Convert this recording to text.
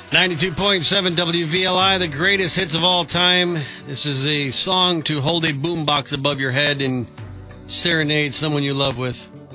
92.7 WVLI, the greatest hits of all time. This is a song to hold a boombox above your head and serenade someone you love with.